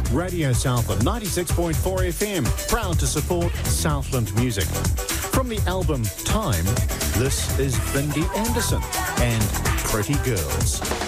Radio Southland 96.4 FM, proud to support Southland music. From the album Time, this is Bindi Anderson and Pretty Girls.